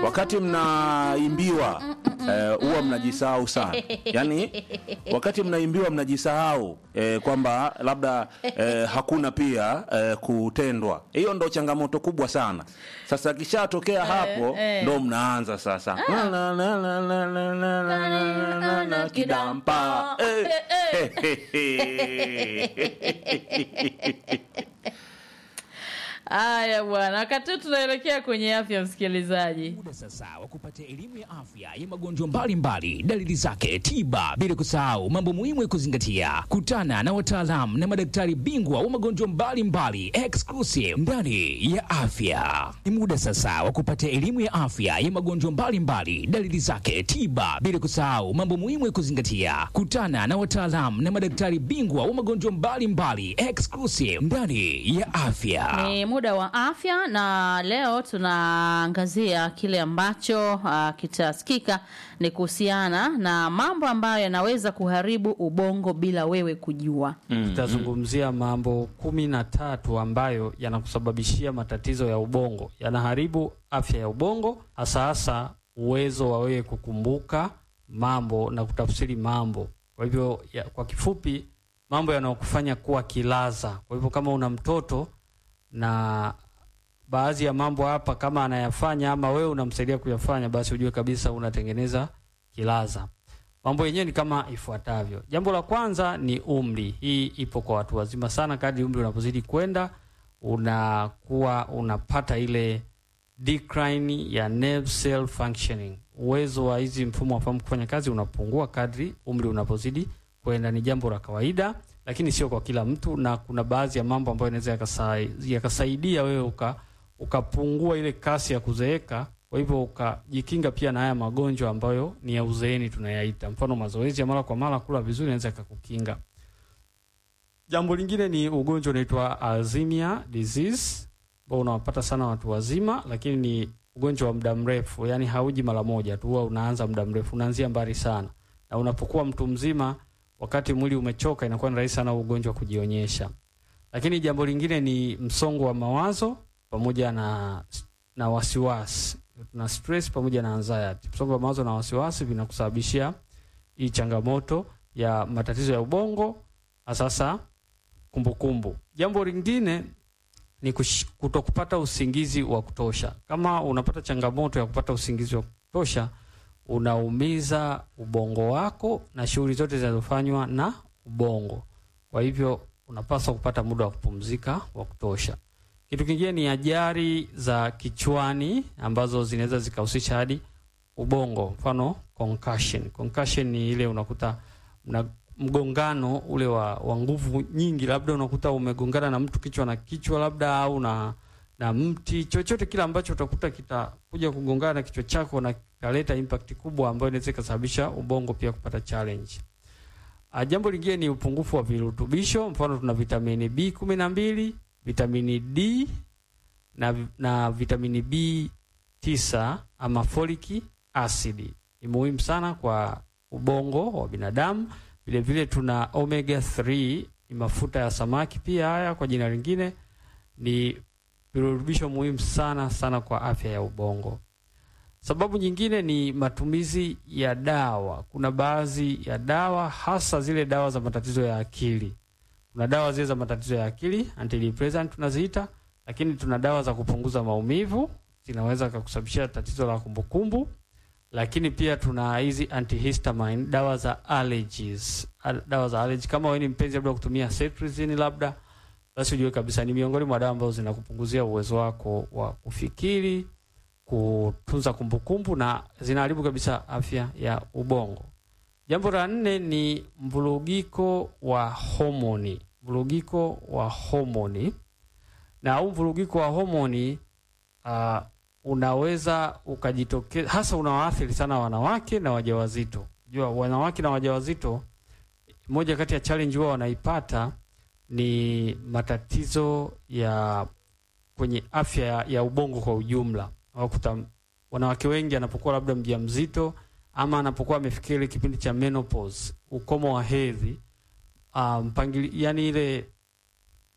wakati mnaimbiwa huwa mnajisahau sana. Yaani wakati mnaimbiwa mnajisahau kwamba labda hakuna pia kutendwa. Hiyo ndo changamoto kubwa sana. Sasa kishatokea hapo ndo mnaanza sasa. Kidampa. Aya bwana, wakati tunaelekea kwenye afya msikilizaji. Muda sasa wa kupata elimu ya afya ya magonjwa mbalimbali, dalili zake, tiba, bila kusahau mambo muhimu ya kuzingatia. Kutana na wataalamu na madaktari bingwa wa magonjwa mbalimbali exclusive ndani ya afya. Ni muda sasa wa kupata elimu ya afya ya magonjwa mbalimbali, dalili zake, tiba, bila kusahau mambo muhimu ya kuzingatia. Kutana na wataalamu na madaktari bingwa wa magonjwa mbalimbali exclusive ndani ya afya. Ni muda wa afya na leo tunaangazia kile ambacho kitasikika ni kuhusiana na mambo ambayo yanaweza kuharibu ubongo bila wewe kujua. Tutazungumzia mambo 13 ambayo yanakusababishia matatizo ya ubongo. Yanaharibu afya ya ubongo, hasa uwezo wa wewe kukumbuka mambo na kutafsiri mambo. Kwa hivyo kwa kifupi, mambo yanayokufanya kuwa kilaza. Kwa hivyo kama una mtoto na baadhi ya mambo hapa kama anayafanya ama wewe unamsaidia kuyafanya, basi ujue kabisa unatengeneza kilaza. Mambo yenyewe ni kama ifuatavyo. Jambo la kwanza ni umri. Hii ipo kwa watu wazima sana. Kadri umri unapozidi kwenda, unakuwa unapata ile decline ya nerve cell functioning. Uwezo wa hizi mfumo wa fahamu kufanya kazi unapungua kadri umri unapozidi kwenda. Ni jambo la kawaida, lakini sio kwa kila mtu, na kuna baadhi ya mambo ambayo yanaweza yakasaidia wewe ukapungua ile kasi ya kuzeeka. Kwa hivyo ukajikinga pia na haya magonjwa ambayo ni ya uzeeni tunayaita. Mfano, mazoezi ya mara kwa mara, kula vizuri, yanaweza kukukinga. Jambo lingine ni ugonjwa unaitwa Alzheimer disease, ambao unawapata sana watu wazima, lakini ni ugonjwa wa muda mrefu. Yani hauji mara moja tu, huwa unaanza muda mrefu, unaanzia mbali sana. Na unapokuwa mtu mzima, wakati mwili umechoka, inakuwa ni rahisi sana ugonjwa kujionyesha. Lakini jambo lingine ni msongo wa mawazo pamoja na wasiwasi. Tuna stress pamoja na anxiety. Msongo wa mawazo na wasiwasi vinakusababishia hii changamoto ya matatizo ya ubongo, hasa kumbukumbu. Jambo lingine ni kutokupata usingizi wa kutosha. Kama unapata changamoto ya kupata usingizi wa kutosha, unaumiza ubongo wako na shughuli zote zinazofanywa na ubongo. Kwa hivyo unapaswa kupata muda wa kupumzika wa kutosha. Kitu kingine ni ajali za kichwani ambazo zinaweza zikahusisha hadi ubongo. Mfano concussion. Concussion ni ile unakuta mgongano ule wa nguvu nyingi, labda unakuta umegongana na mtu kichwa na kichwa, labda au na mti, chochote kile ambacho utakuta kitakuja kugongana na kichwa chako na kaleta impact kubwa ambayo inaweza kusababisha ubongo pia kupata challenge. Jambo lingine ni upungufu wa virutubisho. Mfano, tuna vitamini B12, vitamini D na vitamini B9 ama folic acid. Ni muhimu sana kwa ubongo wa binadamu. Vile vile tuna omega 3, ni mafuta ya samaki pia. Haya kwa jina lingine ni virutubisho muhimu sana kwa afya ya ubongo. Sababu nyingine ni matumizi ya dawa. Kuna baadhi ya dawa, hasa zile dawa za matatizo ya akili. Kuna dawa zile za matatizo ya akili, antidepressant tunaziita, lakini tuna dawa za kupunguza maumivu, zinaweza kukusababishia tatizo la kumbukumbu. Lakini pia tuna hizi antihistamine, dawa za allergies. Dawa za allergy, kama wewe ni mpenzi labda kutumia cetirizine labda, basi ujue kabisa ni miongoni mwa dawa ambazo zinakupunguzia uwezo wako wa kufikiri, kutunza kumbukumbu, na zinaharibu kabisa afya ya ubongo. Jambo la 4 ni mvurugiko wa homoni. Mvurugiko wa homoni. Na mvurugiko wa homoni unaweza ukajitokeza, hasa unawaathiri sana wanawake na wajawazito. Jua wanawake na wajawazito, moja kati ya challenge wao wanaipata ni matatizo ya kwenye afya ya ubongo kwa ujumla. Wakuta wanawake wengi anapokuwa labda mjamzito ama anapokuwa amefikia kipindi cha menopause, ukomo wa hedhi, yani ile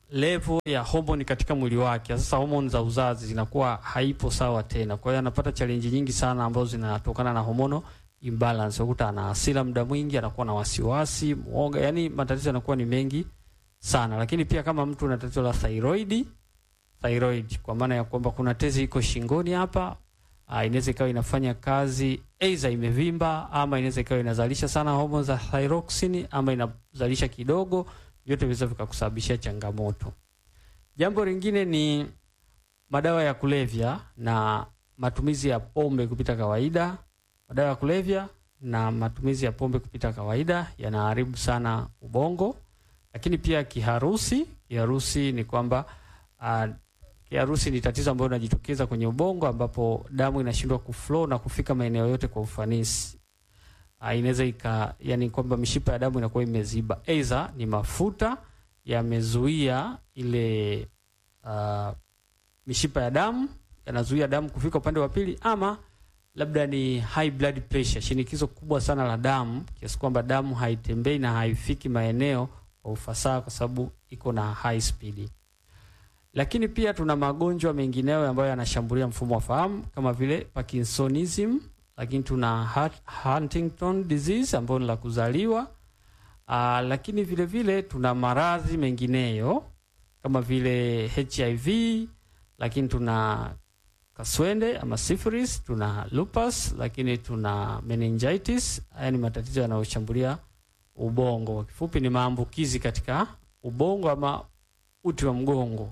level ya homoni katika mwili wake. Sasa homoni za uzazi zinakuwa haipo sawa tena. Kwa hiyo anapata challenge nyingi sana ambazo zinatokana na hormonal imbalance. Ukuta ana hasira muda mwingi, anakuwa na wasiwasi, muoga, yani matatizo yanakuwa ni mengi sana. Lakini pia kama mtu ana tatizo la thyroid kwa maana ya kwamba kuna tezi iko shingoni hapa, inaweza ikawa inafanya kazi aidha imevimba, ama inaweza ikawa inazalisha sana hormone za thyroxine, ama inazalisha kidogo, vyote vinaweza vikakusababishia changamoto. Jambo lingine ni madawa ya kulevya na matumizi ya pombe kupita kawaida. Madawa ya kulevya na matumizi ya pombe kupita kawaida yanaharibu sana ubongo. Lakini pia kiharusi ni kwamba kiharusi ni tatizo ambalo linajitokeza kwenye ubongo, ambapo damu inashindwa kuflow na kufika maeneo yote kwa ufanisi. Inaweza yani kwamba mishipa ya damu inakuwa imeziba. Aidha ni mafuta yamezuia ile mishipa ya damu, yanazuia damu kufika upande wa pili, ama labda ni high blood pressure, shinikizo kubwa sana la damu kiasi kwamba damu haitembei na haifiki maeneo kwa ufasaha kwa sababu iko na high speed. Lakini pia tuna magonjwa mengineyo ambayo yanashambulia mfumo wa fahamu kama vile Parkinsonism, lakini tuna Huntington disease ambayo ni la kuzaliwa. Lakini vile vile tuna maradhi mengineyo kama vile HIV, lakini tuna kaswende ama syphilis, tuna lupus, lakini tuna meningitis. Haya ni matatizo yanayoshambulia ubongo. Kwa kifupi ni maambukizi katika ubongo ama uti wa mgongo.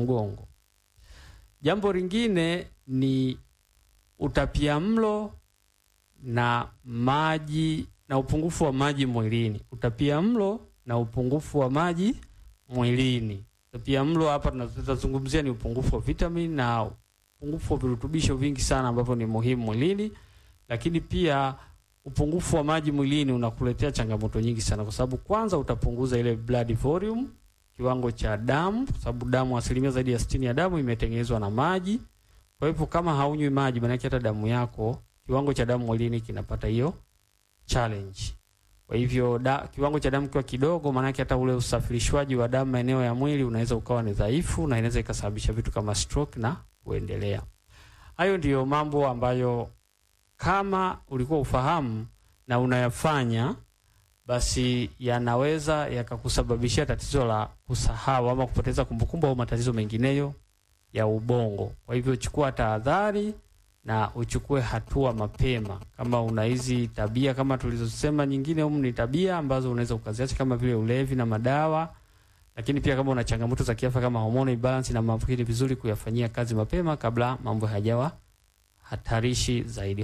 Jambo lingine ni utapiamlo na maji na upungufu wa maji mwilini. Utapiamlo na upungufu wa maji mwilini. Utapiamlo hapa tunazungumzia ni upungufu wa vitamini na upungufu wa virutubisho vingi sana ambavyo ni muhimu mwilini. Lakini pia upungufu wa maji mwilini unakuletea changamoto nyingi sana, kwa sababu kwanza utapunguza ile blood volume, kiwango cha damu, kwa sababu damu asilimia zaidi ya 60 ya damu imetengenezwa na maji. Kwa hivyo kama haunywi maji, maana hata damu yako, kiwango cha damu mwilini kinapata hiyo challenge. Kwa hivyo kiwango cha damu kiwa kidogo, maana hata ule usafirishwaji wa damu maeneo ya mwili unaweza ukawa ni dhaifu, na inaweza ikasababisha vitu kama stroke na kuendelea. Hayo ndiyo mambo ambayo kama ulikuwa ufahamu na unayafanya, basi yanaweza yakakusababishia tatizo la kusahau ama kupoteza kumbukumbu au matatizo mengineyo ya ubongo. Kwa hivyo chukua tahadhari na uchukue hatua mapema. Kama una hizi tabia kama tulizosema, nyingine ni tabia ambazo unaweza ukaziacha kama vile ulevi na madawa. Lakini pia kama una changamoto za kiafya kama hormonal imbalance na maambukizi, vizuri kuyafanyia kazi mapema kabla mambo hayajawa hatarishi zaidi.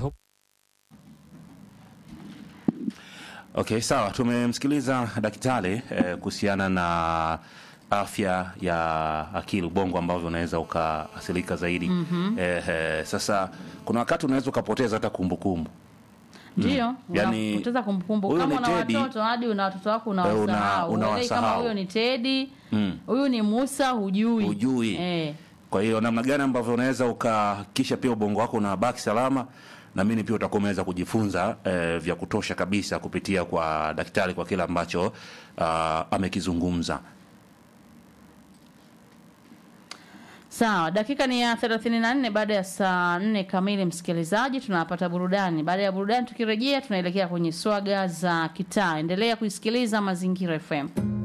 Okay, sawa. Tumemsikiliza daktari kuhusiana na afya ya akili, ubongo ambavyo unaweza ukaathirika zaidi. Sasa kuna wakati unaweza ukapoteza hata kumbukumbu. Ndio, yani, unapoteza kumbukumbu kama una watoto, hadi una watoto wako unawasahau. Kama huyo ni Teddy, huyu ni Musa, hujui. Kwa hiyo namna gani ambavyo unaweza ukahakikisha pia ubongo wako unabaki salama, na mimi pia utakuwa umeweza kujifunza vya kutosha kabisa kupitia kwa daktari kwa kila ambacho amekizungumza. Sawa, dakika ni ya 34 baada ya saa 4 kamili, msikilizaji. Tunapata burudani. Baada ya burudani tukirejea tunaelekea kwenye swaga za kitaa. Endelea kuisikiliza Mazingira FM.